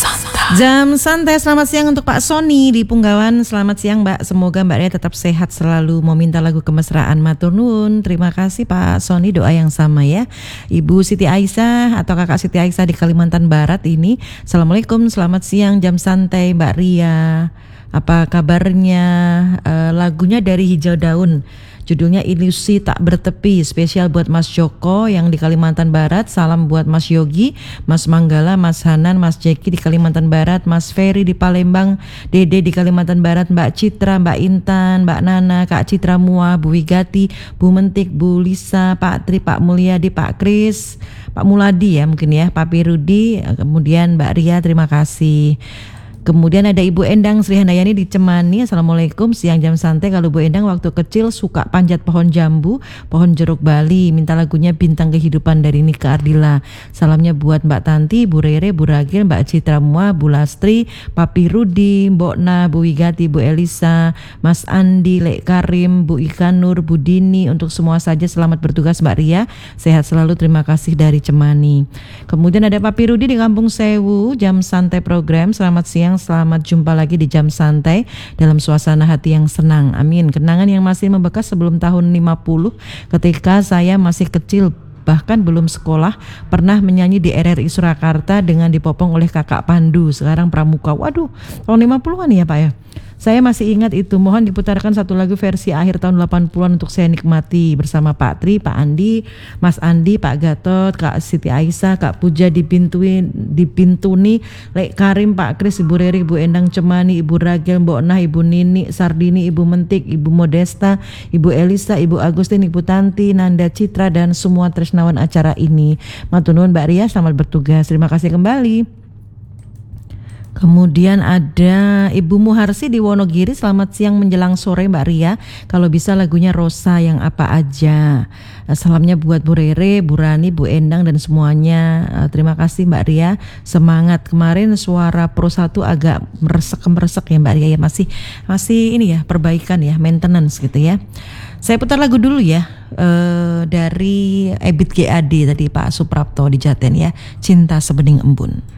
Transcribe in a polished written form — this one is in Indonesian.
Jam santai, selamat siang untuk Pak Sony di Punggawan. Selamat siang Mbak, semoga Mbak Ria tetap sehat selalu. Mau minta lagu kemesraan, matur nuwun. Terima kasih Pak Sony, doa yang sama ya. Ibu Siti Aisyah atau Kakak Siti Aisyah di Kalimantan Barat ini. Assalamualaikum, selamat siang, jam santai Mbak Ria. Apa kabarnya? Lagunya dari Hijau Daun. Judulnya Ilusi Tak Bertepi, spesial buat Mas Joko yang di Kalimantan Barat. Salam buat Mas Yogi, Mas Manggala, Mas Hanan, Mas Jeki di Kalimantan Barat, Mas Ferry di Palembang, Dede di Kalimantan Barat, Mbak Citra, Mbak Intan, Mbak Nana, Kak Citra Mua, Bu Wigati, Bu Mentik, Bu Lisa, Pak Tri, Pak Mulyadi, Pak Kris, Pak Muladi ya mungkin ya, Pak Pirudi, kemudian Mbak Ria, terima kasih. Kemudian ada Ibu Endang Sri Handayani di Cemani. Assalamualaikum, siang jam santai. Kalau Bu Endang waktu kecil suka panjat pohon jambu, pohon jeruk Bali. Minta lagunya Bintang Kehidupan dari Nika Ardila. Salamnya buat Mbak Tanti, Bu Rere, Bu Ragil, Mbak Citra Mua, Bu Lastri, Papi Rudi, Mbok Na, Bu Wigati, Bu Elisa, Mas Andi, Lek Karim, Bu Ikan Nur, Bu Dini. Untuk semua saja selamat bertugas Mbak Ria. Sehat selalu, terima kasih dari Cemani. Kemudian ada Papi Rudi di Kampung Sewu, jam santai program. Selamat siang. Selamat jumpa lagi di Jam Santai dalam suasana hati yang senang. Amin. Kenangan yang masih membekas sebelum tahun 50 ketika saya masih kecil, bahkan belum sekolah, pernah menyanyi di RRI Surakarta dengan dipopong oleh Kakak Pandu, sekarang Pramuka. Waduh, tahun 50-an ya Pak ya. Saya masih ingat itu. Mohon diputarkan satu lagu versi akhir tahun 80-an untuk saya nikmati bersama Pak Tri, Pak Andi, Mas Andi, Pak Gatot, Kak Siti Aisyah, Kak Puja dipintuni, Lek Karim, Pak Kris, Ibu Reri, Ibu Endang Cemani, Ibu Ragil, Mbok Nah, Ibu Nini, Sardini, Ibu Mentik, Ibu Modesta, Ibu Elisa, Ibu Agustin, Ibu Tanti, Nanda Citra, dan semua tresnawan acara ini. Matur nuwun Mbak Ria, selamat bertugas. Terima kasih kembali. Kemudian ada Ibu Muharsi di Wonogiri. Selamat siang menjelang sore Mbak Ria. Kalau bisa lagunya Rosa yang apa aja. Salamnya buat Bu Rere, Bu Rani, Bu Endang dan semuanya. Terima kasih Mbak Ria. Semangat. Kemarin suara Pro 1 agak meresek ya Mbak Ria ya. Masih ini ya, perbaikan ya, maintenance gitu ya. Saya putar lagu dulu ya, dari Ebit GAD tadi Pak Suprapto di Jaten ya. Cinta Sebening Embun.